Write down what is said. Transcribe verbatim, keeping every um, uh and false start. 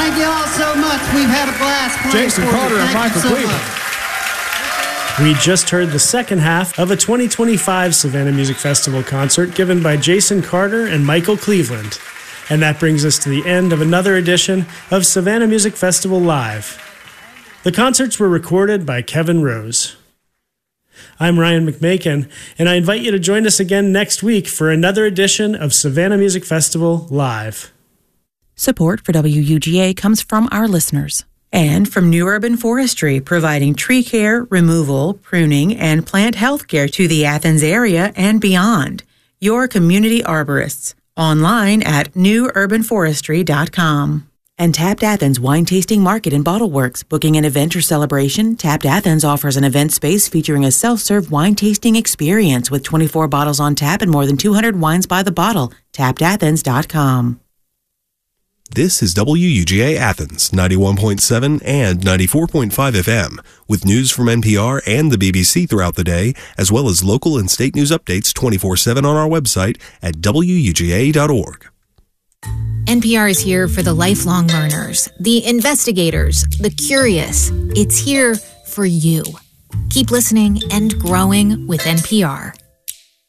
Thank you all so much. We've had a blast playing Jason for Carter you. and Thank Michael you so Cleveland. much. We just heard the second half of a twenty twenty-five Savannah Music Festival concert given by Jason Carter and Michael Cleveland. And that brings us to the end of another edition of Savannah Music Festival Live. The concerts were recorded by Kevin Rose. I'm Ryan McMakin, and I invite you to join us again next week for another edition of Savannah Music Festival Live. Support for W U G A comes from our listeners and from New Urban Forestry, providing tree care, removal, pruning, and plant health care to the Athens area and beyond. Your community arborists. Online at new urban forestry dot com. And Tapped Athens Wine Tasting Market and Bottle Works. Booking an event or celebration, Tapped Athens offers an event space featuring a self-serve wine tasting experience with twenty-four bottles on tap and more than two hundred wines by the bottle. tapped athens dot com. This is W U G A Athens, ninety-one point seven and ninety-four point five F M, with news from N P R and the B B C throughout the day, as well as local and state news updates twenty-four seven on our website at W U G A dot org. N P R is here for the lifelong learners, the investigators, the curious. It's here for you. Keep listening and growing with N P R.